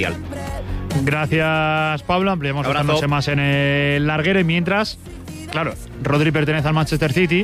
Gracias, Pablo. Ampliamos esta noche más en el larguero. Y mientras, claro, Rodri pertenece al Manchester City.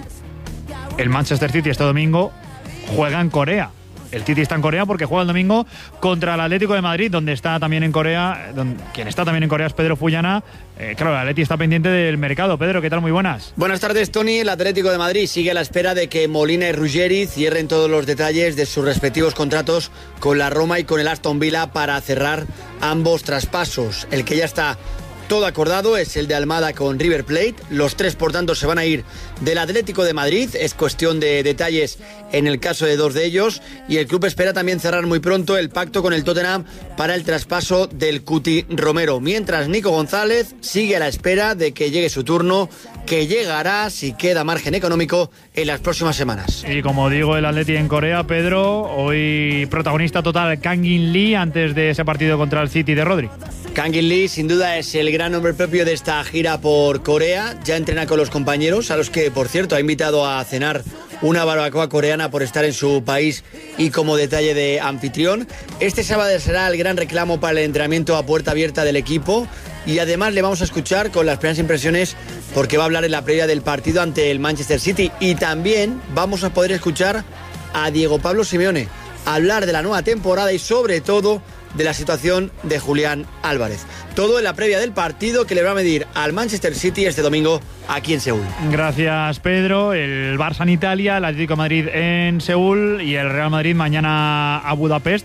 El Manchester City este domingo juega en Corea. El City está en Corea porque juega el domingo contra el Atlético de Madrid, donde está también en Corea. Quien está también en Corea es Pedro Fuyana. Claro, el Atleti está pendiente del mercado. Pedro, ¿qué tal? Muy buenas. Buenas tardes, Tony. El Atlético de Madrid sigue a la espera de que Molina y Ruggeri cierren todos los detalles de sus respectivos contratos con la Roma y con el Aston Villa para cerrar ambos traspasos. El que ya está todo acordado es el de Almada con River Plate. Los tres, por tanto, se van a ir del Atlético de Madrid. Es cuestión de detalles en el caso de dos de ellos. Y el club espera también cerrar muy pronto el pacto con el Tottenham para el traspaso del Cuti Romero. Mientras Nico González sigue a la espera de que llegue su turno, que llegará si queda margen económico en las próximas semanas. Y como digo, el Atleti en Corea, Pedro, hoy protagonista total Kang-in Lee antes de ese partido contra el City de Rodri. Kang-in Lee sin duda es el gran nombre propio de esta gira por Corea. Ya entrena con los compañeros, a los que, por cierto, ha invitado a cenar una barbacoa coreana por estar en su país y como detalle de anfitrión. Este sábado será el gran reclamo para el entrenamiento a puerta abierta del equipo. Y además le vamos a escuchar con las primeras impresiones porque va a hablar en la previa del partido ante el Manchester City. Y también vamos a poder escuchar a Diego Pablo Simeone hablar de la nueva temporada y sobre todo de la situación de Julián Álvarez. Todo en la previa del partido que le va a medir al Manchester City este domingo aquí en Seúl. Gracias, Pedro. El Barça en Italia, el Atlético de Madrid en Seúl y el Real Madrid mañana a Budapest.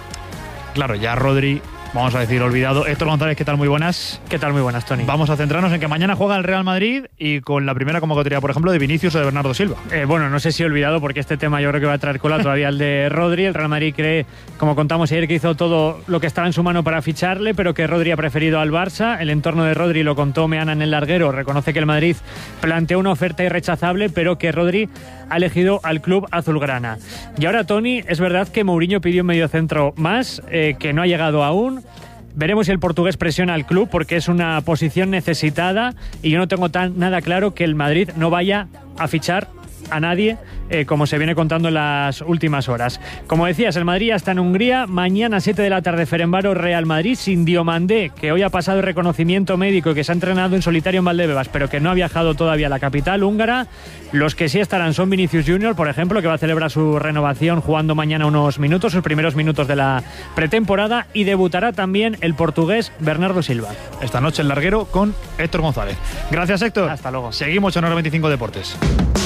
Claro, ya Rodri, vamos a decir, olvidado. Héctor González, ¿qué tal? Muy buenas. ¿Qué tal? Muy buenas, Tony. Vamos a centrarnos en que mañana juega el Real Madrid y con la primera convocatoria, por ejemplo, de Vinicius o de Bernardo Silva. Bueno, no sé si he olvidado, porque este tema yo creo que va a traer cola todavía el de Rodri. El Real Madrid cree, como contamos ayer, que hizo todo lo que estaba en su mano para ficharle, pero que Rodri ha preferido al Barça. El entorno de Rodri, lo contó Meana en el larguero, reconoce que el Madrid planteó una oferta irrechazable, pero que Rodri ha elegido al club azulgrana. Y ahora, Tony, es verdad que Mourinho pidió un mediocentro más, que no ha llegado aún. Veremos si el portugués presiona al club porque es una posición necesitada y yo no tengo nada claro que el Madrid no vaya a fichar a nadie, como se viene contando en las últimas horas. Como decías, el Madrid ya está en Hungría. Mañana 7 de la tarde, Ferenbaro, Real Madrid, sin Diomandé, que hoy ha pasado el reconocimiento médico y que se ha entrenado en solitario en Valdebebas, pero que no ha viajado todavía a la capital húngara. Los que sí estarán son Vinicius Junior, por ejemplo, que va a celebrar su renovación jugando mañana unos minutos, sus primeros minutos de la pretemporada, y debutará también el portugués Bernardo Silva. Esta noche el larguero con Héctor González. Gracias, Héctor. Hasta luego. Seguimos en Hora 25 Deportes.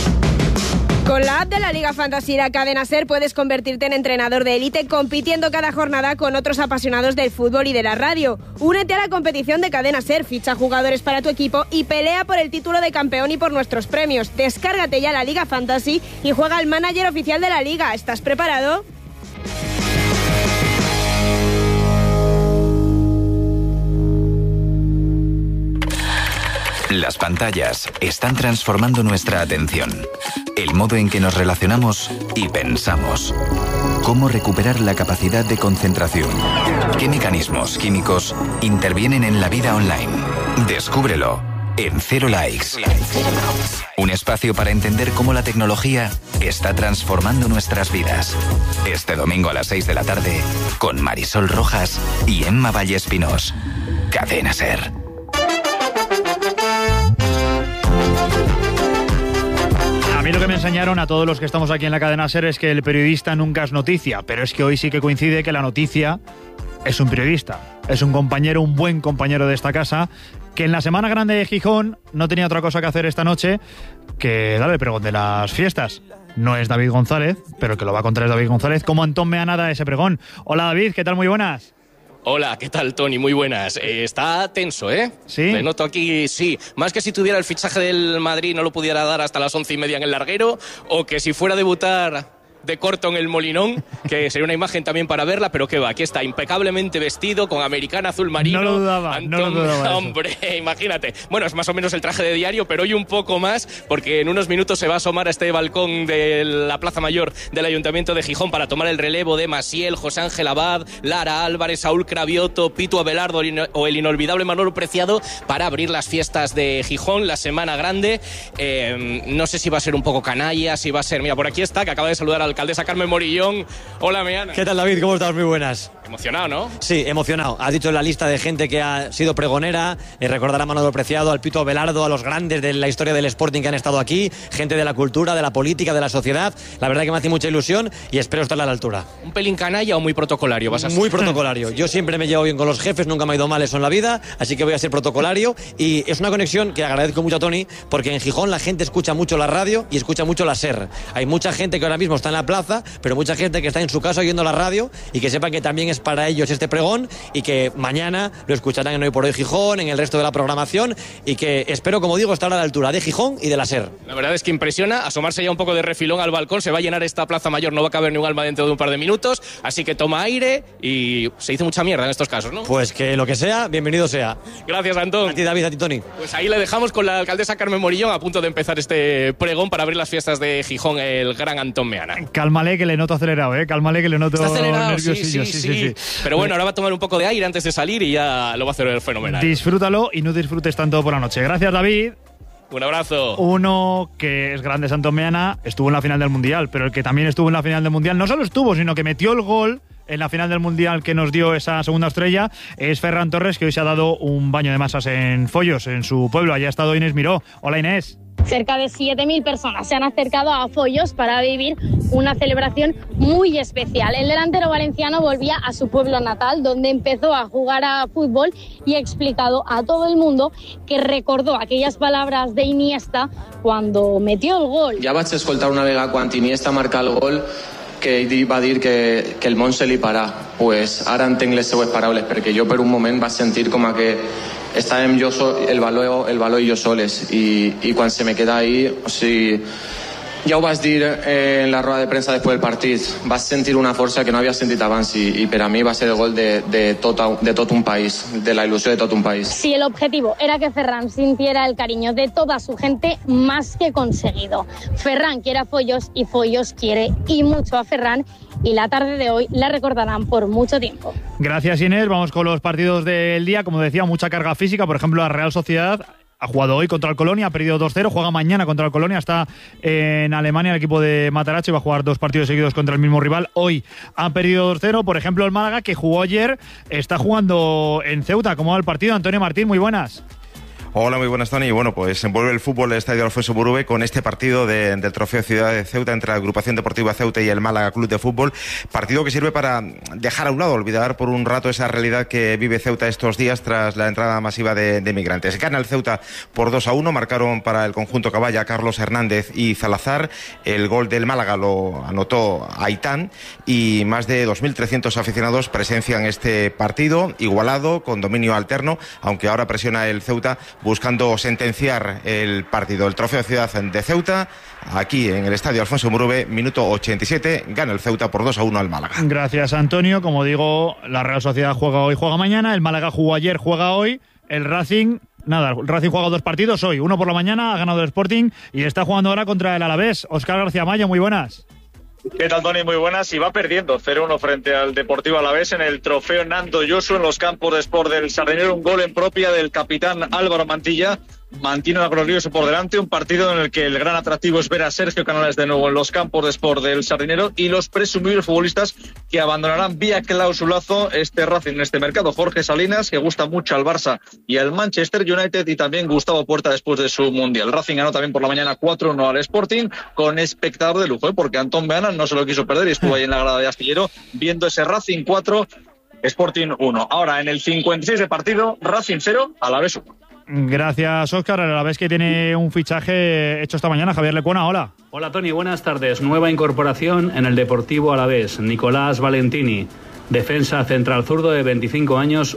Con la app de la Liga Fantasy de Cadena Ser puedes convertirte en entrenador de élite compitiendo cada jornada con otros apasionados del fútbol y de la radio. Únete a la competición de Cadena Ser, ficha jugadores para tu equipo y pelea por el título de campeón y por nuestros premios. Descárgate ya la Liga Fantasy y juega al manager oficial de la Liga. ¿Estás preparado? Las pantallas están transformando nuestra atención, el modo en que nos relacionamos y pensamos. ¿Cómo recuperar la capacidad de concentración? ¿Qué mecanismos químicos intervienen en la vida online? Descúbrelo en Cero Likes. Un espacio para entender cómo la tecnología está transformando nuestras vidas. Este domingo a las 6 de la tarde, con Marisol Rojas y Emma Vallespinos. Cadena Ser. A mí lo que me enseñaron a todos los que estamos aquí en la cadena SER es que el periodista nunca es noticia, pero es que hoy sí que coincide que la noticia es un periodista, es un compañero, un buen compañero de esta casa, que en la Semana Grande de Gijón no tenía otra cosa que hacer esta noche que darle pregón de las fiestas. No es David González, pero el que lo va a contar es David González, como Antón Meanada ese pregón. Hola David, ¿qué tal? Muy buenas. Hola, ¿qué tal, Tony? Muy buenas. Está tenso, ¿eh? Sí. Te noto aquí, sí. Más que si tuviera el fichaje del Madrid no lo pudiera dar hasta las 11:30 en el larguero, o que si fuera a debutar de corto en el Molinón, que sería una imagen también para verla, pero qué va, aquí está impecablemente vestido, con americana azul marino. No lo dudaba, Antón, no lo dudaba. Hombre, imagínate. Bueno, es más o menos el traje de diario, pero hoy un poco más, porque en unos minutos se va a asomar a este balcón de la Plaza Mayor del Ayuntamiento de Gijón para tomar el relevo de Maciel, José Ángel Abad, Lara Álvarez, Saúl Cravioto, Pitu Abelardo o el inolvidable Manolo Preciado para abrir las fiestas de Gijón, la Semana Grande. No sé si va a ser un poco canalla, si va a ser... Mira, por aquí está, que acaba de saludar a la alcaldesa Carmen Morillón. Hola, Meana. ¿Qué tal, David? ¿Cómo estás? Muy buenas. Emocionado, ¿no? Sí, emocionado. Ha dicho en la lista de gente que ha sido pregonera, recordar a Manolo Preciado, al Pito Abelardo, a los grandes de la historia del Sporting que han estado aquí, gente de la cultura, de la política, de la sociedad. La verdad que me hace mucha ilusión y espero estar a la altura. ¿Un pelín canalla o muy protocolario vas a ser? Muy protocolario. Yo siempre me llevo bien con los jefes, nunca me ha ido mal eso en la vida, así que voy a ser protocolario y es una conexión que agradezco mucho a Tony, porque en Gijón la gente escucha mucho la radio y escucha mucho la SER. Hay mucha gente que ahora mismo está en la plaza, pero mucha gente que está en su casa oyendo la radio y que sepan que también es para ellos este pregón y que mañana lo escucharán en Hoy por Hoy Gijón, en el resto de la programación y que espero, como digo, estar a la altura de Gijón y de la SER. La verdad es que impresiona, asomarse ya un poco de refilón al balcón, se va a llenar esta Plaza Mayor, no va a caber ni un alma dentro de un par de minutos, así que toma aire y se hizo mucha mierda en estos casos, ¿no? Pues que lo que sea, bienvenido sea. Gracias, Antón. A ti, David, a ti, Tony. Pues ahí le dejamos con la alcaldesa Carmen Morillón a punto de empezar este pregón para abrir las fiestas de Gijón, el gran Antón Meana. Cálmale que le noto acelerado, cálmale que le noto nerviosillo. Sí. Pero bueno, ahora va a tomar un poco de aire antes de salir y ya lo va a hacer fenomenal. Disfrútalo y no disfrutes tanto por la noche. Gracias, David. Un abrazo. Uno que es grande, Antón Meana, estuvo en la final del Mundial, pero el que también estuvo en la final del Mundial, no solo estuvo, sino que metió el gol en la final del Mundial que nos dio esa segunda estrella, es Ferran Torres, que hoy se ha dado un baño de masas en Foyos, en su pueblo. Allá ha estado Inés Miró. Hola, Inés. Cerca de 7.000 personas se han acercado a Foyos para vivir una celebración muy especial. El delantero valenciano volvía a su pueblo natal, donde empezó a jugar a fútbol y ha explicado a todo el mundo que recordó aquellas palabras de Iniesta cuando metió el gol. Ja vaig escoltar una vegada quan Iniesta marca el gol que ell va dir que el món se li parà. Pues ara entenc les seues paraules, perquè jo per un moment vaig sentir com a que estàvem el valor i jo soles i quan se me queda ahí, o sigui, ja ho vaig dir en la roda de premsa després del partit, vaig sentir una força que no havia sentit abans i per a mi va ser el gol de tot un país, de la ilusió de tot un país. Si el objetivo era que Ferran sintiera el cariño de toda su gente, más que conseguido. Ferran quiere a Foyos y Foyos quiere y mucho a Ferran, y la tarde de hoy la recordarán por mucho tiempo. Gracias, Inés. Vamos con los partidos del día. Como decía, mucha carga física. Por ejemplo, la Real Sociedad ha jugado hoy contra el Colonia, ha perdido 2-0, juega mañana contra el Colonia, está en Alemania el equipo de Matarazzo y va a jugar 2 partidos seguidos contra el mismo rival. Hoy ha perdido 2-0, por ejemplo el Málaga, que jugó ayer, está jugando en Ceuta. ¿Cómo va el partido? Antonio Martín, muy buenas. Hola, muy buenas, Tony. Bueno, pues envuelve el fútbol el Estadio Alfonso Murube con este partido del Trofeo Ciudad de Ceuta entre la Agrupación Deportiva Ceuta y el Málaga Club de Fútbol. Partido que sirve para dejar a un lado, olvidar por un rato esa realidad que vive Ceuta estos días tras la entrada masiva de migrantes. Gana el Ceuta por 2-1, marcaron para el conjunto Caballa Carlos Hernández y Salazar. El gol del Málaga lo anotó Aitán y más de 2.300 aficionados presencian este partido, igualado, con dominio alterno, aunque ahora presiona el Ceuta buscando sentenciar el partido. El Trofeo Ciudad de Ceuta, aquí en el Estadio Alfonso Murube, minuto 87, gana el Ceuta por 2-1 al Málaga. Gracias, Antonio. Como digo, la Real Sociedad juega hoy, juega mañana, el Málaga jugó ayer, juega hoy, el Racing... Nada, el Racing juega 2 partidos hoy, uno por la mañana, ha ganado el Sporting y está jugando ahora contra el Alavés. Óscar García Mayo, muy buenas. ¿Qué tal, Tony? Muy buenas. Y va perdiendo 0-1 frente al Deportivo Alavés en el trofeo Nando Yosu en los campos de Sport del Sardinero. Un gol en propia del capitán Álvaro Mantilla. Mantiene a Glorioso por delante, un partido en el que el gran atractivo es ver a Sergio Canales de nuevo en los campos de Sport del Sardinero y los presumibles futbolistas que abandonarán vía clausulazo este Racing en este mercado. Jorge Salinas, que gusta mucho al Barça y al Manchester United, y también Gustavo Puerta después de su Mundial. Racing ganó también por la mañana 4-1 al Sporting con espectador de lujo, porque Antón Meana no se lo quiso perder y estuvo ahí en la grada de Astillero viendo ese Racing 4, Sporting 1. Ahora en el 56 de partido, Racing 0, Alavés 1. Gracias, Óscar. A la vez que tiene un fichaje hecho esta mañana, Javier Lecuona, hola. Hola, Tony, buenas tardes. Nueva incorporación en el Deportivo Alavés, Nicolás Valentini, defensa central zurdo de 25 años,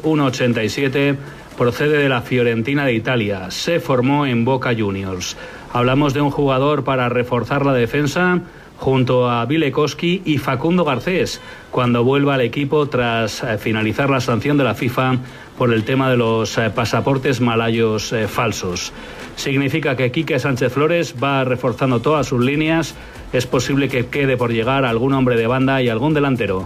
1,87, procede de la Fiorentina de Italia, se formó en Boca Juniors. Hablamos de un jugador para reforzar la defensa junto a Vilekowski y Facundo Garcés, cuando vuelva al equipo tras finalizar la sanción de la FIFA por el tema de los pasaportes malayos falsos. Significa que Quique Sánchez Flores va reforzando todas sus líneas. Es posible que quede por llegar algún hombre de banda y algún delantero.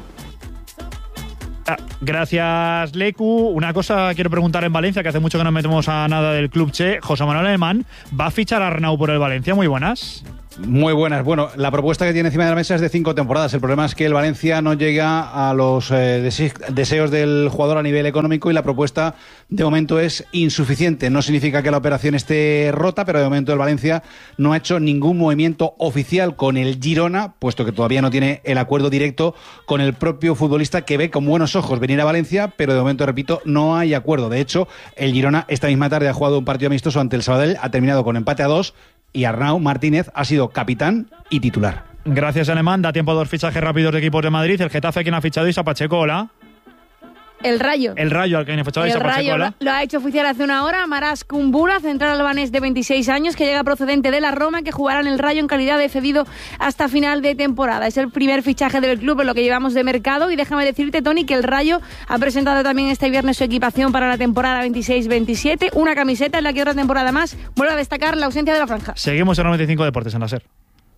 Gracias, Lecu. Una cosa quiero preguntar en Valencia, que hace mucho que no metemos a nada del Club Che. José Manuel Alemán, ¿va a fichar a Arnau por el Valencia? Muy buenas. Muy buenas. Bueno, la propuesta que tiene encima de la mesa es de 5 temporadas. El problema es que el Valencia no llega a los deseos del jugador a nivel económico y la propuesta de momento es insuficiente. No significa que la operación esté rota, pero de momento el Valencia no ha hecho ningún movimiento oficial con el Girona, puesto que todavía no tiene el acuerdo directo con el propio futbolista, que ve con buenos ojos venir a Valencia, pero de momento, repito, no hay acuerdo. De hecho, el Girona esta misma tarde ha jugado un partido amistoso ante el Sabadell, ha terminado con empate a 2 y Arnau Martínez ha sido capitán y titular. Gracias, Alemán. Da tiempo a 2 fichajes rápidos de equipos de Madrid. El Getafe, quien ha fichado, Isa Pacheco, hola. El Rayo. El Rayo, al que ha fichado Isa Pacheco, hola. Lo ha hecho oficial hace una hora. Maras Kumbula, central albanés de 26 años, que llega procedente de la Roma, que jugará en el Rayo en calidad de cedido hasta final de temporada. Es el primer fichaje del club en lo que llevamos de mercado. Y déjame decirte, Tony, que el Rayo ha presentado también este viernes su equipación para la temporada 26-27. Una camiseta en la que otra temporada más vuelve a destacar la ausencia de la franja. Seguimos en 95 Deportes en la SER.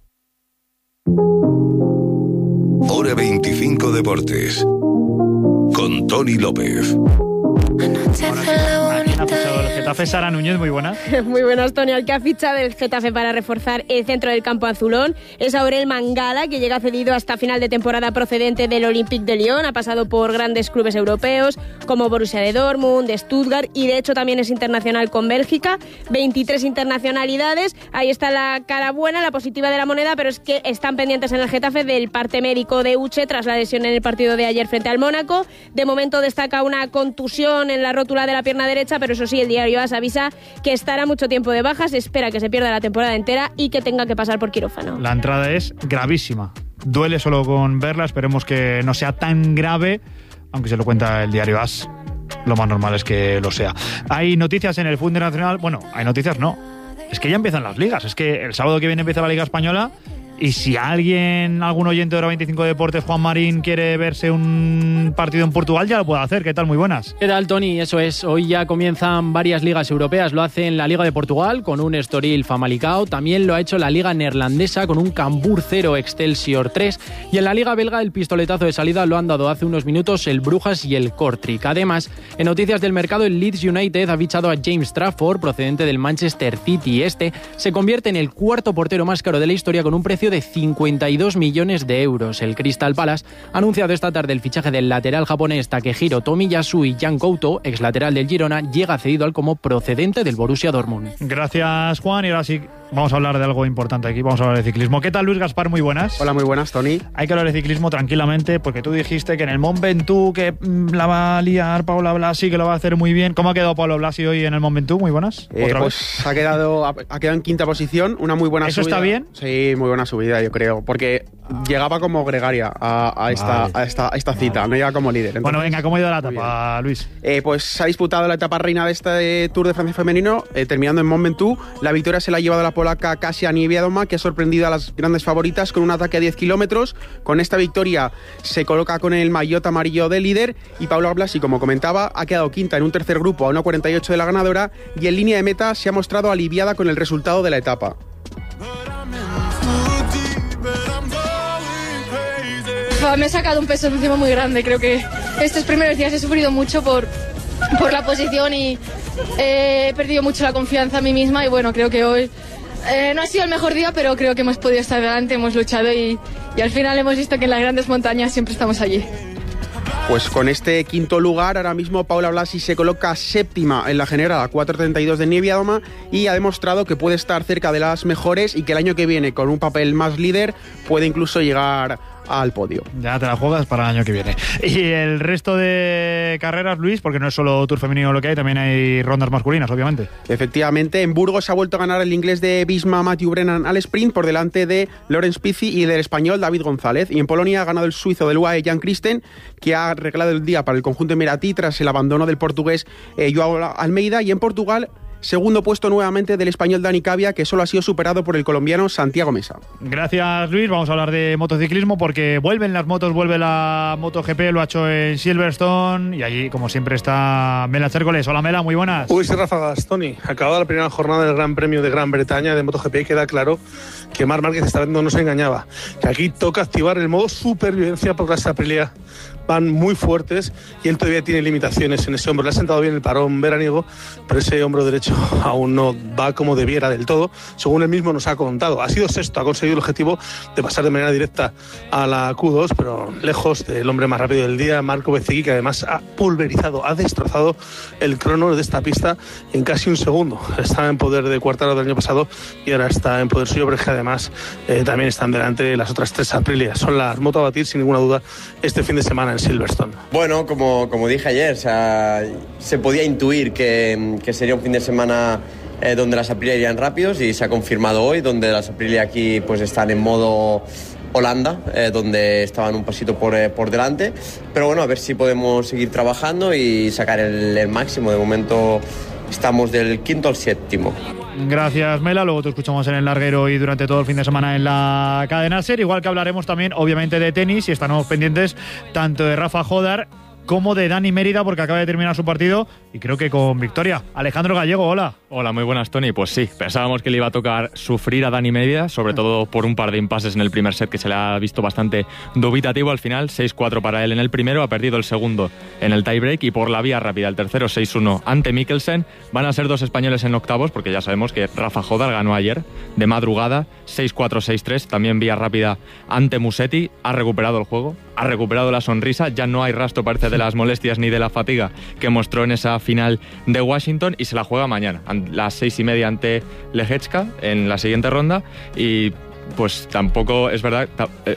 Hora 25 Deportes con Tony López. ¿Quién ha fichado el Getafe? Sara Núñez, muy buena. Muy buenas, Tony. Al que ha fichado el Getafe para reforzar el centro del campo azulón es Aurel Mangala, que llega cedido hasta final de temporada procedente del Olympique de Lyon. Ha pasado por grandes clubes europeos como Borussia de Dortmund, de Stuttgart, y de hecho también es internacional con Bélgica. 23 internacionalidades. Ahí está la cara buena, la positiva de la moneda, pero es que están pendientes en el Getafe del parte médico de Uche tras la lesión en el partido de ayer frente al Mónaco. De momento destaca una contusión en la rótula de la pierna derecha, pero eso sí, el diario AS avisa que estará mucho tiempo de baja. Se espera que se pierda la temporada entera y que tenga que pasar por quirófano. La entrada es gravísima. Duele solo con verla. Esperemos que no sea tan grave, aunque se lo cuenta el diario AS. Lo más normal es que lo sea. Hay noticias en el fútbol internacional. Bueno, hay noticias no. Es que ya empiezan las ligas. Es que el sábado que viene empieza la Liga Española. Y si algún oyente de Hora 25 Deportes, Juan Marín, quiere verse un partido en Portugal, ya lo puede hacer. ¿Qué tal? Muy buenas. ¿Qué tal, Tony? Eso es. Hoy ya comienzan varias ligas europeas. Lo hace en la Liga de Portugal con un Estoril Famalicão. También lo ha hecho la Liga Neerlandesa con un Cambuur 0 Excelsior 3. Y en la Liga belga el pistoletazo de salida lo han dado hace unos minutos el Brujas y el Kortrijk. Además, en noticias del mercado, el Leeds United ha fichado a James Trafford, procedente del Manchester City. Este se convierte en el cuarto portero más caro de la historia con un precio de 52 millones de euros. El Crystal Palace ha anunciado esta tarde el fichaje del lateral japonés Takehiro Tomiyasu, y Jan Couto, ex lateral del Girona, llega cedido al como procedente del Borussia Dortmund. Gracias, Juan. Y ahora sí, vamos a hablar de algo importante aquí. Vamos a hablar de ciclismo. ¿Qué tal, Luis Gaspar? Muy buenas. Hola, muy buenas, Tony. Hay que hablar de ciclismo tranquilamente, porque tú dijiste que en el Mont Ventoux que la va a liar Paula Blasi, que lo va a hacer muy bien. ¿Cómo ha quedado Paula Blasi hoy en el Mont Ventoux? Muy buenas. Pues ha quedado en quinta posición, una muy buena subida. ¿Eso está bien? Sí, muy buena subida, yo creo, porque llegaba como gregaria a esta cita, no llega como líder. Entonces, bueno, venga, ¿cómo ha ido la etapa, Luis? Pues se ha disputado la etapa reina de este Tour de Francia femenino, terminando en Mont Ventoux. La victoria se la ha llevado la polaca Kasia Niewiadoma, que ha sorprendido a las grandes favoritas con un ataque a 10 kilómetros. Con esta victoria se coloca con el maillot amarillo de líder, y Paula Blasi, como comentaba, ha quedado quinta en un tercer grupo a 1.48 de la ganadora, y en línea de meta se ha mostrado aliviada con el resultado de la etapa. Me he sacado un peso encima muy grande. Creo que estos primeros días he sufrido mucho por la posición y he perdido mucho la confianza en mí misma, y bueno, creo que hoy no ha sido el mejor día, pero creo que hemos podido estar delante, hemos luchado y al final hemos visto que en las grandes montañas siempre estamos allí. Pues con este quinto lugar, ahora mismo Paula Blasi se coloca séptima en la general a 4.32 de Niewiadoma, y ha demostrado que puede estar cerca de las mejores y que el año que viene, con un papel más líder, puede incluso llegar al podio. Ya te la juegas para el año que viene. Y el resto de carreras, Luis, porque no es solo Tour femenino lo que hay, también hay rondas masculinas, obviamente. Efectivamente, en Burgos ha vuelto a ganar el inglés de Visma Matthew Brennan al sprint por delante de Lorenz Pizzi y del español David González. Y en Polonia ha ganado el suizo del UAE Jan Christen, que ha arreglado el día para el conjunto emiratí tras el abandono del portugués Joao Almeida. Y en Portugal, segundo puesto nuevamente del español Dani Cavia, que solo ha sido superado por el colombiano Santiago Mesa. Gracias, Luis. Vamos a hablar de motociclismo, porque vuelven las motos, vuelve la MotoGP, lo ha hecho en Silverstone, y allí, como siempre, está Mela Chércoles. Hola, Mela, muy buenas. Uy, sí, ráfagas, Tony. Acabada la primera jornada del Gran Premio de Gran Bretaña de MotoGP, queda claro que Marc Márquez esta vez no nos engañaba, que aquí toca activar el modo supervivencia por la Aprilia van muy fuertes y él todavía tiene limitaciones en ese hombro. Le ha sentado bien el parón veraniego, pero ese hombro derecho aún no va como debiera del todo, según él mismo nos ha contado. Ha sido sexto, ha conseguido el objetivo de pasar de manera directa a la Q2, pero lejos del hombre más rápido del día, Marco Bezzecchi, que además ha pulverizado, ha destrozado el crono de esta pista en casi un segundo. Estaba en poder de Quartararo del año pasado y ahora está en poder suyo, pero es que además también están delante las otras 3 Aprilia. Son las motos a batir sin ninguna duda este fin de semana en Silverstone. Bueno, como dije ayer, o sea, se podía intuir que sería un fin de semana donde las Aprilia irían rápidos, y se ha confirmado hoy, donde las Aprilia aquí pues están en modo Holanda, donde estaban un pasito por delante, pero bueno, a ver si podemos seguir trabajando y sacar el máximo. De momento estamos del 5º al 7º. Gracias, Mela. Luego te escuchamos en el larguero y durante todo el fin de semana en la cadena SER. Igual que hablaremos también, obviamente, de tenis, y estaremos pendientes tanto de Rafa Jodar como de Dani Mérida, porque acaba de terminar su partido y creo que con victoria. Alejandro Gallego, hola. Hola, muy buenas, Tony. Pues sí, pensábamos que le iba a tocar sufrir a Dani Mérida, sobre todo por un par de impases en el primer set que se le ha visto bastante dubitativo al final. 6-4 para él en el primero, ha perdido el segundo en el tiebreak, y por la vía rápida el tercero 6-1 ante Mikkelsen. Van a ser 2 españoles en octavos, porque ya sabemos que Rafa Jodar ganó ayer de madrugada 6-4, 6-3, también vía rápida ante Musetti. Ha recuperado el juego, ha recuperado la sonrisa, ya no hay rastro, parece, de las molestias ni de la fatiga que mostró en esa final de Washington, y se la juega mañana a las 6:30 ante Lehecka en la siguiente ronda. Y pues tampoco, es verdad,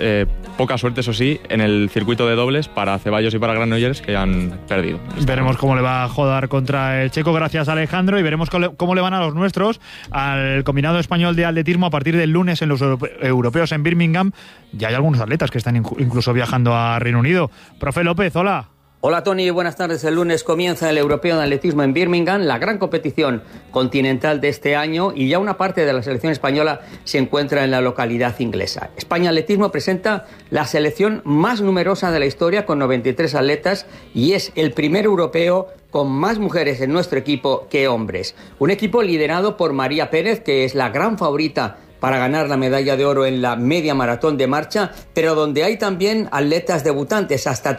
poca suerte, eso sí, en el circuito de dobles para Ceballos y para Granollers, que han perdido. Veremos cómo le va a Jodar contra el checo. Gracias, Alejandro, y veremos cómo le van a los nuestros al combinado español de atletismo a partir del lunes en los europeos en Birmingham. Ya hay algunos atletas que están incluso viajando a Reino Unido. Profe López, hola. Hola Tony, buenas tardes. El lunes comienza el Europeo de Atletismo en Birmingham, la gran competición continental de este año, y ya una parte de la selección española se encuentra en la localidad inglesa. España Atletismo presenta la selección más numerosa de la historia, con 93 atletas, y es el primer europeo con más mujeres en nuestro equipo que hombres. Un equipo liderado por María Pérez, que es la gran favorita para ganar la medalla de oro en la media maratón de marcha, pero donde hay también atletas debutantes, hasta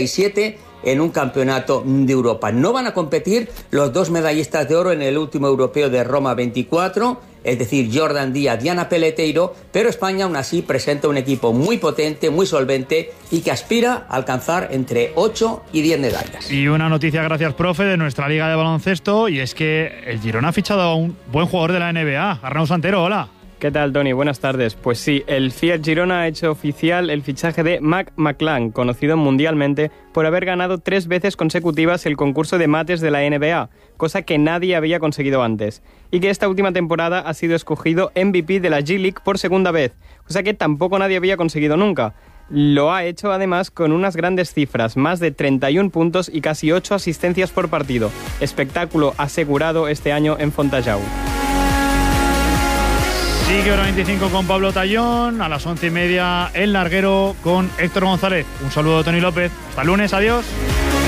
37 en un campeonato de Europa. No van a competir los 2 medallistas de oro en el último europeo de Roma 24, es decir, Jordan Díaz, Diana Peleteiro, pero España aún así presenta un equipo muy potente, muy solvente, y que aspira a alcanzar entre 8 y 10 medallas. Y una noticia, gracias, profe, de nuestra liga de baloncesto, y es que el Girona ha fichado a un buen jugador de la NBA, Arnau Santero, hola. ¿Qué tal, Tony? Buenas tardes. Pues sí, el Fiat Girona ha hecho oficial el fichaje de Mac McClung, conocido mundialmente por haber ganado 3 veces consecutivas el concurso de mates de la NBA, cosa que nadie había conseguido antes, y que esta última temporada ha sido escogido MVP de la G-League por segunda vez, cosa que tampoco nadie había conseguido nunca. Lo ha hecho además con unas grandes cifras, más de 31 puntos y casi 8 asistencias por partido. Espectáculo asegurado este año en Fontajau. Sigue hora 25 con Pablo Tallón, a las 11:30 el larguero con Héctor González. Un saludo de Tony López. Hasta el lunes, adiós.